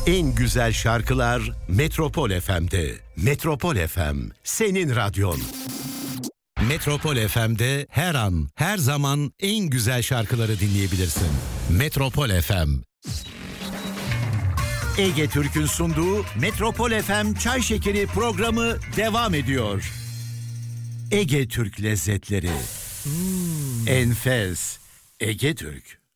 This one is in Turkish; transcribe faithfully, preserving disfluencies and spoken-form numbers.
En güzel şarkılar Metropol F M'de. Metropol F M, senin radyon. Metropol F M'de her an, her zaman en güzel şarkıları dinleyebilirsin. Metropol F M. Ege Türk'ün sunduğu Metropol F M Çay Şekeri programı devam ediyor. Ege Türk lezzetleri. Hmm. Enfes. Ege Türk.